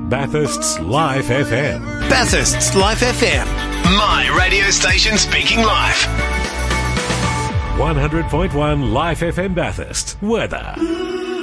Bathurst's Life FM. Bathurst's Life FM. My radio station speaking life. 100.1 Life FM Bathurst. Weather.